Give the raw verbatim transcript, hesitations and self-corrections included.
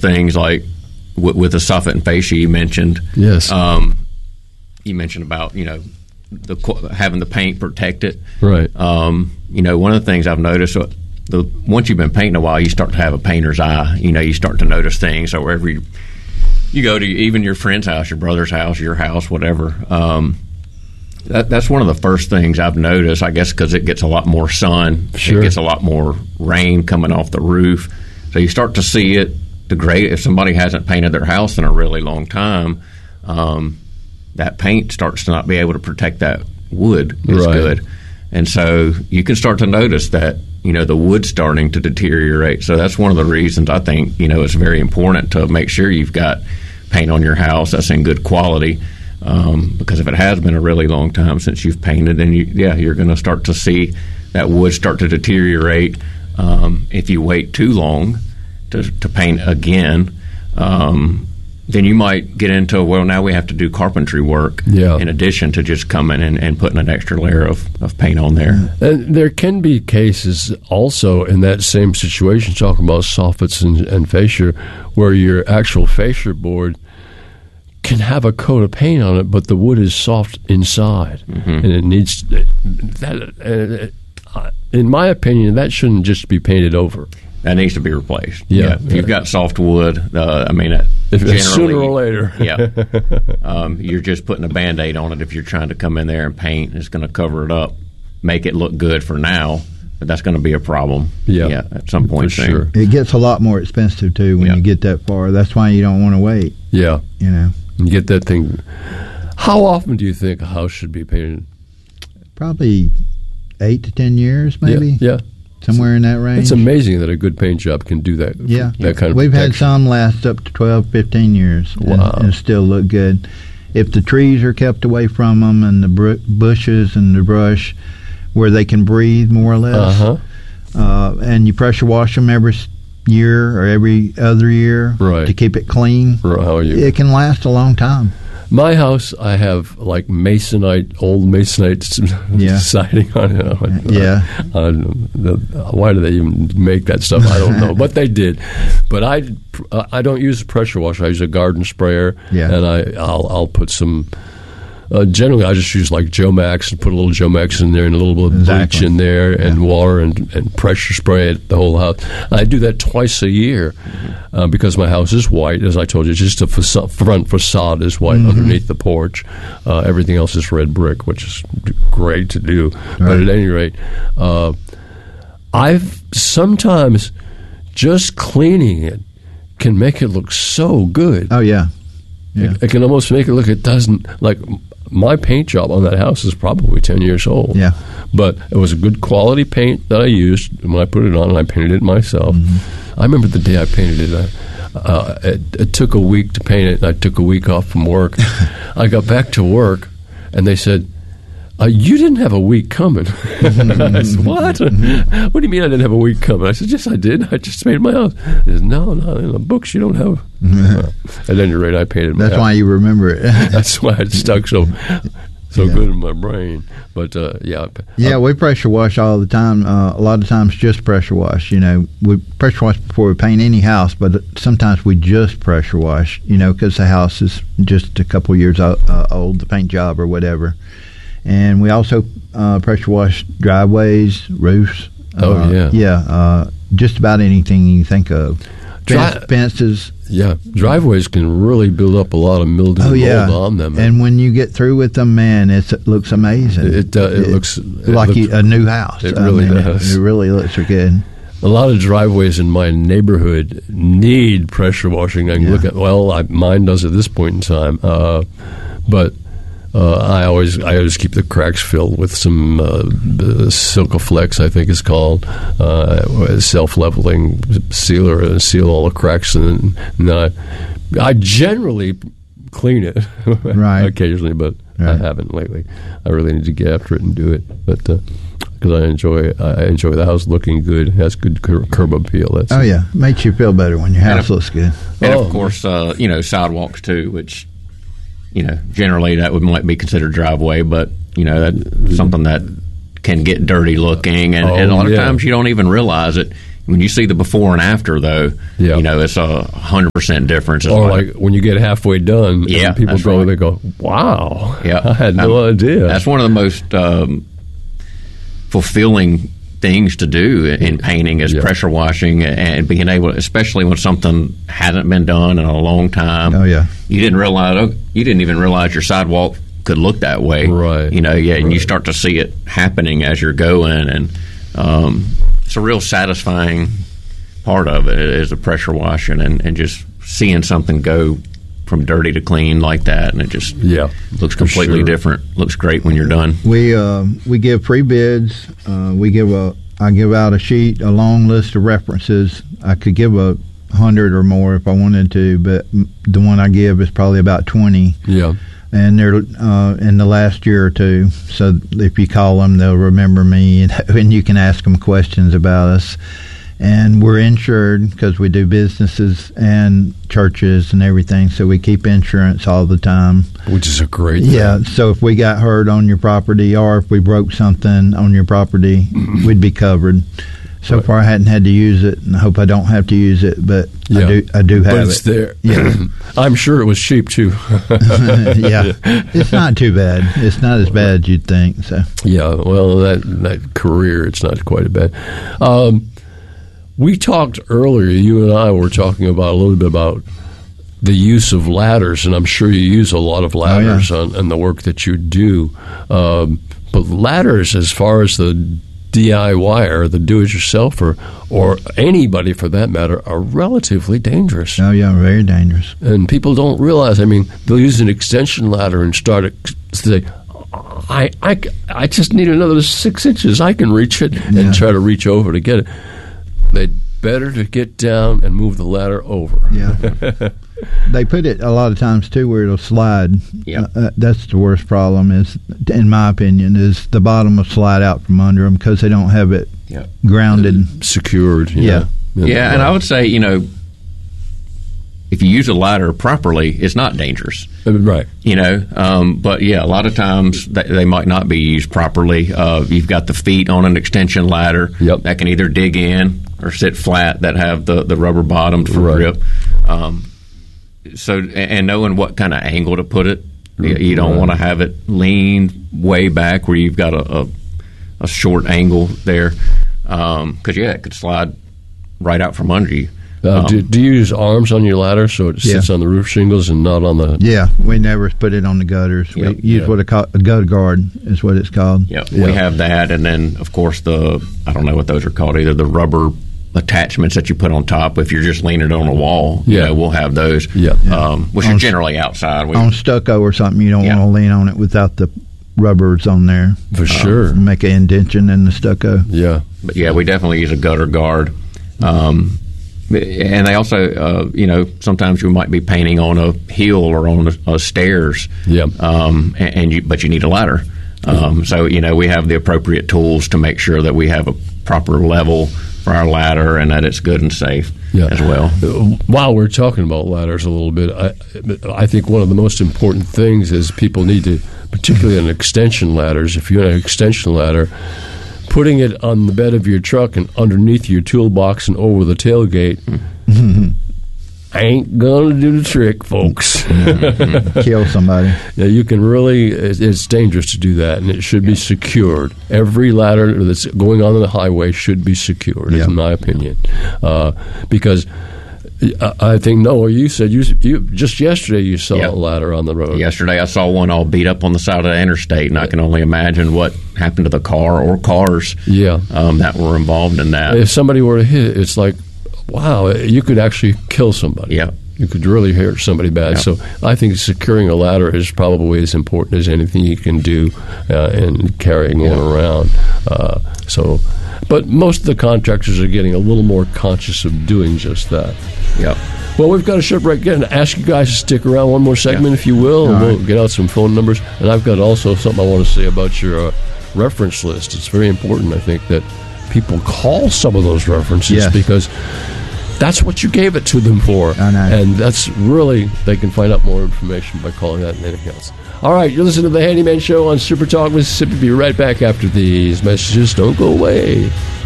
things like w- with the soffit and fascia you mentioned. Yes. Um, you mentioned about, you know, the having the paint protect it. Right. Um, you know, one of the things I've noticed, uh, the, once you've been painting a while, you start to have a painter's eye. You know, you start to notice things. So wherever you, you go to, even your friend's house, your brother's house, your house, whatever, um, that, that's one of the first things I've noticed, I guess, because it gets a lot more sun. Sure. It gets a lot more rain coming off the roof. So you start to see it degrade. If somebody hasn't painted their house in a really long time, um, that paint starts to not be able to protect that wood as Right. good. And so you can start to notice that, you know, the wood's starting to deteriorate. So that's one of the reasons I think, you know, it's very important to make sure you've got paint on your house that's in good quality. Um, because if it has been a really long time since you've painted, then you, yeah, you're going to start to see that wood start to deteriorate. Um, if you wait too long to, to paint again, um, then you might get into, well, now we have to do carpentry work Yeah. in addition to just coming and, and putting an extra layer of, of paint on there. And there can be cases also in that same situation, talking about soffits and, and fascia, where your actual fascia board can have a coat of paint on it, but the wood is soft inside, Mm-hmm. and it needs that. Uh, in my opinion, that shouldn't just be painted over. That needs to be replaced. Yeah, If you've yeah. got soft wood, uh, I mean, it If generally, it's sooner or later. yeah, um, you're just putting a Band-Aid on it. If you're trying to come in there and paint, it's going to cover it up, make it look good for now, but that's going to be a problem. Yeah. yeah at some point For soon. sure. It gets a lot more expensive, too, when Yeah. you get that far. That's why you don't want to wait, Yeah, you know. and get that thing. How often do you think a house should be painted? Probably eight to ten years, maybe. Yeah, yeah. Somewhere in that range. It's amazing that a good paint job can do that. Yeah. that kind of We've had protection. some last up to twelve, fifteen years and, Wow. and still look good. If the trees are kept away from them and the br- bushes and the brush where they can breathe more or less, Uh-huh. uh, and you pressure wash them every s- year or every other year Right. to keep it clean, Right, how are you? it can last a long time. My house, I have like masonite, old masonite Yeah. siding on it. Yeah. I don't know. Why do they even make that stuff? I don't know, but they did. But I, I don't use a pressure washer. I use a garden sprayer, Yeah. and I, I'll, I'll put some. Uh, generally, I just use like Joe Max and put a little Joe Max in there and a little bit of Exactly. bleach in there and Yeah. water and, and pressure spray it the whole house. I do that twice a year uh, because my house is white, as I told you. Just the faca- front facade is white Mm-hmm. underneath the porch. Uh, everything else is red brick, which is great to do. But Right. at any rate, uh, I've sometimes just cleaning it can make it look so good. Oh, yeah. Yeah. It, it can almost make it look, it doesn't, like my paint job on that house is probably ten years old. Yeah. But it was a good quality paint that I used when I put it on, and I painted it myself. Mm-hmm. I remember the day I painted it. I, uh, it, it took a week to paint it, and I took a week off from work. I got back to work, and they said, uh, you didn't have a week coming. I said, what? What do you mean I didn't have a week coming? I said, yes, I did. I just painted my house. He said, no, no, in the books you don't have. Uh, at any rate, I painted my That's house. why you remember it. That's why it stuck so so Yeah. good in my brain. But, uh, yeah. Yeah, uh, we pressure wash all the time. Uh, a lot of times, just pressure wash. You know, we pressure wash before we paint any house, but sometimes we just pressure wash. You know, because the house is just a couple years o- uh, old, the paint job or whatever. And we also uh, pressure wash driveways, roofs. Oh, uh, yeah. yeah. Uh, just about anything you think of. Dri- Fence, fences. Yeah, driveways can really build up a lot of mildew Oh and yeah, mold on them. and when you get through with them, man, it's, it looks amazing. It, uh, it looks- it like looks- you, a new house. it I really mean, does. It, it really looks good. a lot of driveways in my neighborhood need pressure washing. I can Yeah. look at, well, I, mine does at this point in time, uh, but uh, I always I always keep the cracks filled with some uh, Silcoflex, I think it's called, uh, self-leveling sealer, and seal all the cracks, and, and then I, I generally clean it Right. occasionally, but I Right. haven't lately. I really need to get after it and do it, but because I enjoy I enjoy the house looking good, it has good cur- curb appeal. That's Oh yeah, makes you feel better when your house And looks good. And Oh. of course, uh, you know, sidewalks too, which, you know, generally that would might be considered driveway, but, you know, that's something that can get dirty looking. And, Oh, and a lot yeah. of times you don't even realize it. When you see the before and after, though, Yeah. you know, it's a hundred percent difference. It's Or like when you get halfway done, Yeah, and people that's go, right. they go, "Wow, Yeah. I had no Um, idea." That's one of the most um, fulfilling things to do in painting is Yeah. pressure washing and being able, especially when something hasn't been done in a long time. Oh, yeah. You didn't realize, oh, you didn't even realize your sidewalk could look that way. Right. You know, yeah, and you Right. start to see it happening as you're going, and um, it's a real satisfying part of it is the pressure washing and, and just seeing something go from dirty to clean like that, and it just Yeah, looks for completely sure. different. Looks great when you're done. We uh, we give free bids. Uh, we give a I give out a sheet, a long list of references. I could give a hundred or more if I wanted to, but m- the one I give is probably about twenty, Yeah, and they're uh, in the last year or two. So if you call them, they'll remember me, and, and you can ask them questions about us. And we're insured because we do businesses and churches and everything, so we keep insurance all the time. which is a great thing. Yeah, so if we got hurt on your property or if we broke something on your property, we'd be covered. So Right. far, I hadn't had to use it, and I hope I don't have to use it, but Yeah. I do. I do have but it's it. there. Yeah. I'm sure it was cheap too. Yeah, it's not too bad. It's not as bad as you'd think. So Yeah, well, that that career, it's not quite as bad. Um, we talked earlier, you and I were talking about a little bit about the use of ladders, and I'm sure you use a lot of ladders Oh, yeah. on, on the work that you do. Um, but ladders, as far as the D I Y or the do-it-yourselfer, or anybody for that matter, are relatively dangerous. oh yeah, very dangerous. And people don't realize, I mean, they'll use an extension ladder and start to say, I, I, I just need another six inches. I can reach it, and Yeah. try to reach over to get it. They'd better to get down and move the ladder over. Yeah, they put it a lot of times too where it'll slide. Yep. Uh, uh, that's the worst problem. Is, in my opinion, is the bottom will slide out from under them because they don't have it Yep. grounded. Secured. you Yeah. know. Yeah, and I would say, you know, if you use a ladder properly, it's not dangerous. Right. You know, um, but yeah, a lot of times they, they might not be used properly. Uh, you've got the feet on an extension ladder Yep. that can either dig in or sit flat that have the, the rubber bottoms for Right. grip. Um, so, and knowing what kind of angle to put it, you, you don't Right. want to have it leaned way back where you've got a, a, a short angle there, because yeah, it could slide right out from under you. Uh, Um, do, do you use arms on your ladder so it sits Yeah. on the roof shingles and not on the? Yeah, we never put it on the gutters. Yep. We use Yeah. what a, co- a gutter guard is what it's called. Yep, Yeah. we have that, and then of course the I don't know what those are called either. The rubber attachments that you put on top if you're just leaning it on a wall. Yeah. You know, we'll have those. Yeah. um, which On are s- generally outside. We, On stucco or something, you don't Yeah. want to lean on it without the rubbers on there. For sure. Make an indention in the stucco. Yeah. but yeah, we definitely use a gutter guard. Um, and they also, uh, you know, sometimes you might be painting on a hill or on a, a stairs. Yeah. Um, and, and you, but you need a ladder. Um, so you know, we have the appropriate tools to make sure that we have a proper level for our ladder and that it's good and safe Yeah. as well. While we're talking about ladders a little bit, I, I think one of the most important things is people need to, particularly on extension ladders, if you're on an extension ladder, putting it on the bed of your truck and underneath your toolbox and over the tailgate ain't gonna do the trick, folks. Kill somebody. Yeah, you can really, it's, it's dangerous to do that, and it should be secured. Every ladder that's going on the highway should be secured, Yeah. in my opinion. Uh, because I, I think, Noah, you said you, you just yesterday you saw Yeah. a ladder on the road. Yesterday, I saw one all beat up on the side of the interstate, and I can only imagine what happened to the car or cars Yeah. um, that were involved in that. If somebody were to hit it, it's like, wow, you could actually kill somebody. Yeah. You could really hurt somebody bad. Yeah. So I think securing a ladder is probably as important as anything you can do uh, in carrying one around. Uh, so, but most of the contractors are getting a little more conscious of doing just that. Yep. Well, we've got a short break again. Ask you guys to stick around one more segment, Yeah. if you will, and All we'll right. get out some phone numbers. And I've got also something I want to say about your uh, reference list. It's very important, I think, that people call some of those references Yes. because that's what you gave it to them for. I know. And that's really, they can find out more information by calling that and anything else. All right, you're listening to the Handyman Show on Super Talk Mississippi. Be right back after these messages. Don't go away.